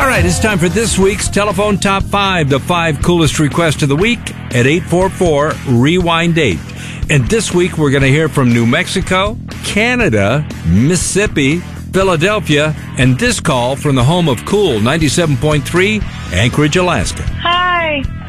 All right, it's time for this week's Telephone Top 5, the 5 coolest requests of the week at 844-REWIND-8. And this week, we're going to hear from New Mexico, Canada, Mississippi, Philadelphia, and this call from the home of Cool 97.3, Anchorage, Alaska. Hi.